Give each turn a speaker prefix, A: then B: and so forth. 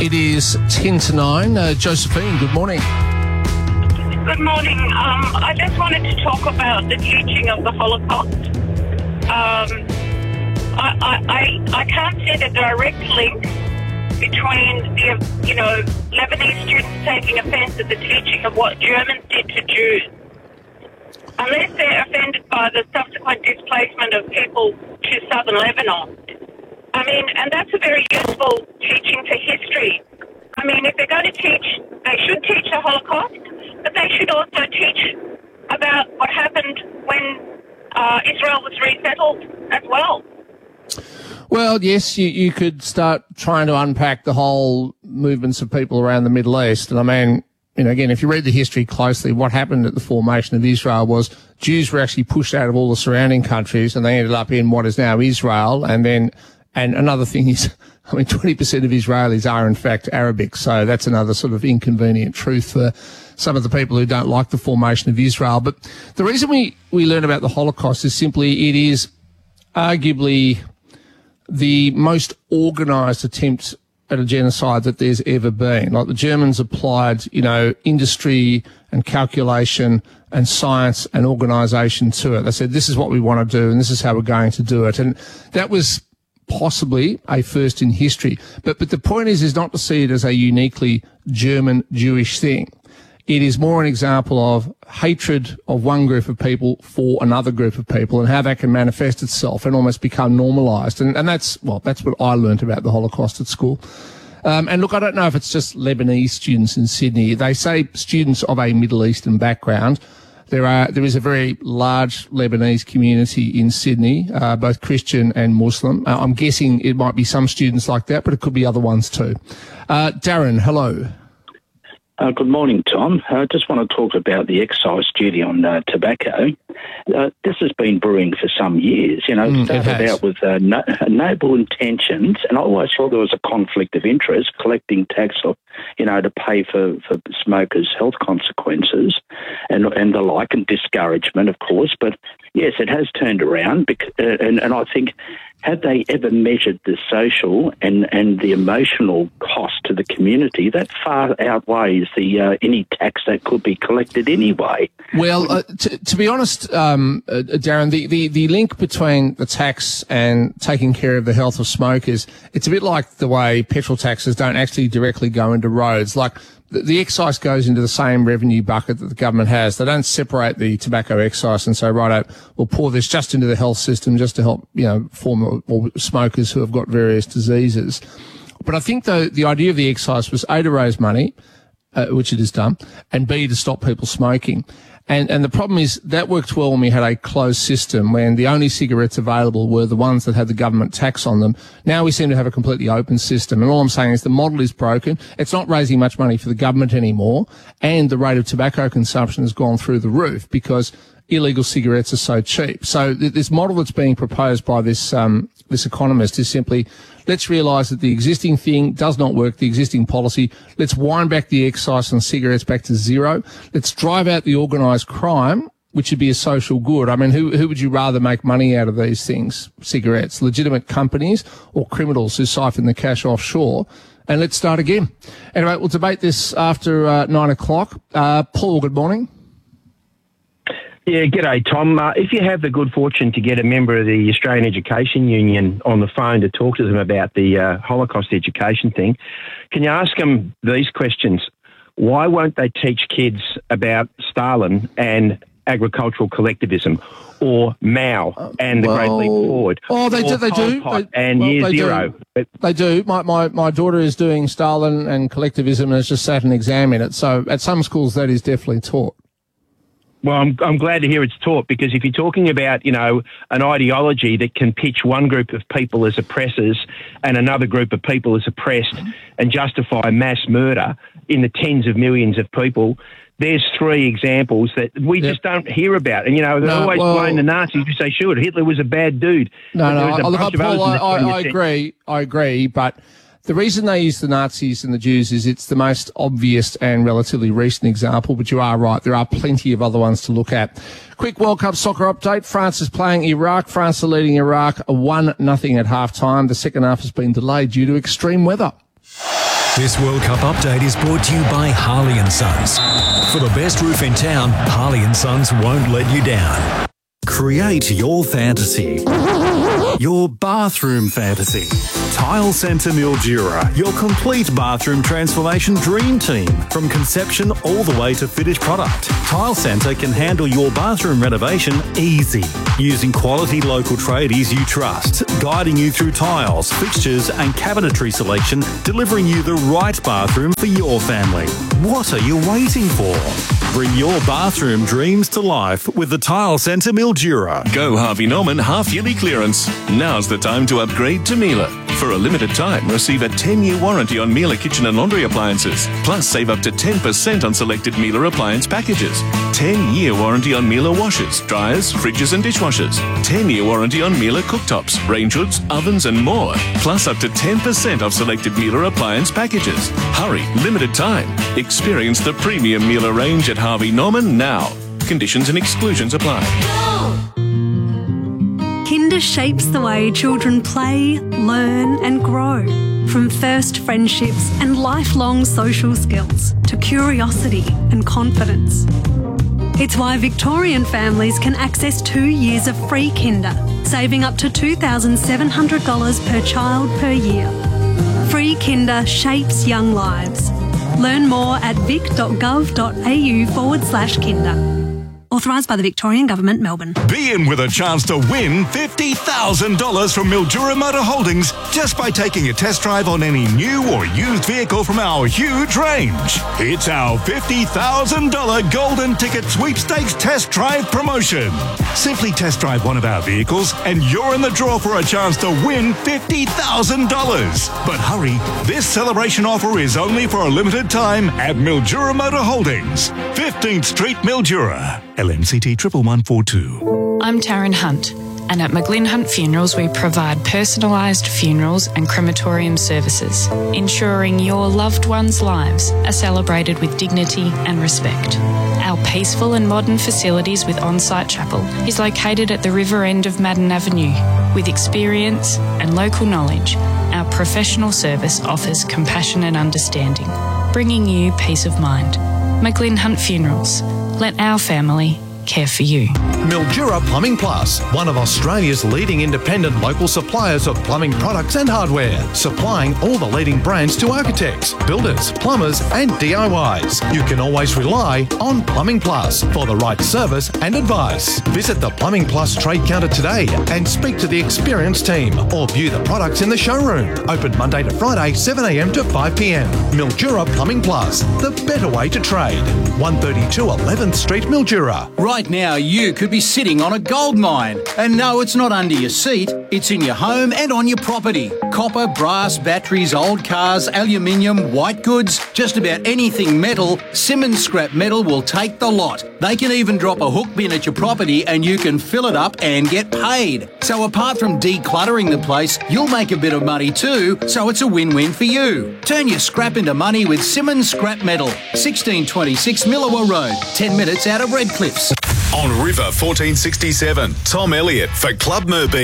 A: It is 10 to 9. Josephine, good morning.
B: Good morning. I just wanted to talk about the teaching of the Holocaust. I can't see the direct link between the, Lebanese students taking offence at the teaching of what Germans did to Jews. Unless they're offended by the subsequent displacement of people to southern Lebanon. And that's a very useful teaching for history. If they're going to teach, they should teach the Holocaust, but they should also teach about what happened when Israel was resettled as well.
A: Well, yes, you could start trying to unpack the whole movements of people around the Middle East. And again, if you read the history closely, what happened at the formation of Israel was Jews were actually pushed out of all the surrounding countries and they ended up in what is now Israel. And another thing is, 20% of Israelis are in fact Arabic. So that's another sort of inconvenient truth for some of the people who don't like the formation of Israel. But the reason we learn about the Holocaust is simply it is arguably the most organised attempt at a genocide that there's ever been. Like the Germans applied, industry and calculation and science and organisation to it. They said, this is what we want to do and this is how we're going to do it. And that was possibly a first in history. But the point is not to see it as a uniquely German Jewish thing. It is more an example of hatred of one group of people for another group of people and how that can manifest itself and almost become normalised. And that's what I learnt about the Holocaust at school. And look, I don't know if it's just Lebanese students in Sydney. They say students of a Middle Eastern background. There is a very large Lebanese community in Sydney, both Christian and Muslim. I'm guessing it might be some students like that, but it could be other ones too. Darren, hello.
C: Good morning, Tom. I just want to talk about the excise duty on tobacco. This has been brewing for some years. It started out with noble intentions, and I always thought there was a conflict of interest, collecting tax to pay for smokers' health consequences and the like, and discouragement, of course. But yes, it has turned around, and I think, had they ever measured the social and the emotional cost to the community, that far outweighs the any tax that could be collected anyway.
A: Well, to be honest, Darren, the link between the tax and taking care of the health of smokers, it's a bit like the way petrol taxes don't actually directly go into roads. Like the excise goes into the same revenue bucket that the government has. They don't separate the tobacco excise and say, right, we'll pour this just into the health system just to help, former or smokers who have got various diseases. But I think, though, the idea of the excise was A, to raise money, which it has done, and B, to stop people smoking. And the problem is that worked well when we had a closed system when the only cigarettes available were the ones that had the government tax on them. Now we seem to have a completely open system. And all I'm saying is the model is broken. It's not raising much money for the government anymore. And the rate of tobacco consumption has gone through the roof because illegal cigarettes are so cheap. So this model that's being proposed by this economist is simply, let's realise that the existing thing does not work, the existing policy. Let's wind back the excise on cigarettes back to zero. Let's drive out the organised crime, which would be a social good. Who would you rather make money out of these things, cigarettes? Legitimate companies or criminals who siphon the cash offshore? And let's start again. Anyway, we'll debate this after 9 o'clock. Paul, good morning.
D: Yeah, g'day, Tom. If you have the good fortune to get a member of the Australian Education Union on the phone to talk to them about the Holocaust education thing, can you ask them these questions? Why won't they teach kids about Stalin and agricultural collectivism, or Mao and the Great Leap Forward?
A: Oh, they do.
D: Year zero.
A: They do. My daughter is doing Stalin and collectivism and has just sat an exam in it. So at some schools that is definitely taught.
D: Well, I'm glad to hear it's taught, because if you're talking about, an ideology that can pitch one group of people as oppressors and another group of people as oppressed and justify mass murder in the tens of millions of people, there's three examples that we just don't hear about. And, they always blame the Nazis. You say, sure, Hitler was a bad dude.
A: Paul, I agree, but the reason they use the Nazis and the Jews is it's the most obvious and relatively recent example, but you are right. There are plenty of other ones to look at. Quick World Cup soccer update. France is playing Iraq. France are leading Iraq 1-0 at half-time. The second half has been delayed due to extreme weather.
E: This World Cup update is brought to you by Harley & Sons. For the best roof in town, Harley & Sons won't let you down. Create your fantasy. Your bathroom fantasy. Tile Centre Mildura, your complete bathroom transformation dream team. From conception all the way to finished product, Tile Centre can handle your bathroom renovation easy. Using quality local tradies you trust, guiding you through tiles, fixtures and cabinetry selection, delivering you the right bathroom for your family. What are you waiting for? Bring your bathroom dreams to life with the Tile Centre Mildura.
F: Go Harvey Norman half-yearly clearance. Now's the time to upgrade to Miele. For a limited time, receive a 10-year warranty on Miele kitchen and laundry appliances. Plus, save up to 10% on selected Miele appliance packages. 10-year warranty on Miele washers, dryers, fridges and dishwashers. 10-year warranty on Miele cooktops, range hoods, ovens and more. Plus, up to 10% off selected Miele appliance packages. Hurry, limited time. Experience the premium Miele range at Harvey Norman now. Conditions and exclusions apply.
G: Kinder shapes the way children play, learn and grow. From first friendships and lifelong social skills to curiosity and confidence. It's why Victorian families can access 2 years of free Kinder, saving up to $2,700 per child per year. Free Kinder shapes young lives. Learn more at vic.gov.au/Kinder. Authorised by the Victorian Government, Melbourne.
H: Be in with a chance to win $50,000 from Mildura Motor Holdings just by taking a test drive on any new or used vehicle from our huge range. It's our $50,000 Golden Ticket Sweepstakes Test Drive promotion. Simply test drive one of our vehicles and you're in the draw for a chance to win $50,000. But hurry, this celebration offer is only for a limited time at Mildura Motor Holdings, 15th Street, Mildura. LMCT 11142.
I: I'm Taryn Hunt, and at McGlynn Hunt Funerals we provide personalised funerals and crematorium services, ensuring your loved ones' lives are celebrated with dignity and respect. Our peaceful and modern facilities with on-site chapel is located at the river end of Madden Avenue. With experience and local knowledge, our professional service offers compassion and understanding, bringing you peace of mind. McGlynn Hunt Funerals. Let our family care for you.
J: Mildura Plumbing Plus, one of Australia's leading independent local suppliers of plumbing products and hardware, supplying all the leading brands to architects, builders, plumbers and DIYs. You can always rely on Plumbing Plus for the right service and advice. Visit the Plumbing Plus trade counter today and speak to the experienced team or view the products in the showroom. Open Monday to Friday, 7 a.m. to 5 p.m. Mildura Plumbing Plus, the better way to trade. 132 11th Street, Mildura.
K: Right now, you could be sitting on a gold mine. And no, it's not under your seat. It's in your home and on your property. Copper, brass, batteries, old cars, aluminium, white goods, just about anything metal, Simmons Scrap Metal will take the lot. They can even drop a hook bin at your property and you can fill it up and get paid. So apart from decluttering the place, you'll make a bit of money too, so it's a win-win for you. Turn your scrap into money with Simmons Scrap Metal. 1626 Millawa Road, 10 minutes out of Redcliffs.
H: On River 1467, Tom Elliott for Club Merbeam.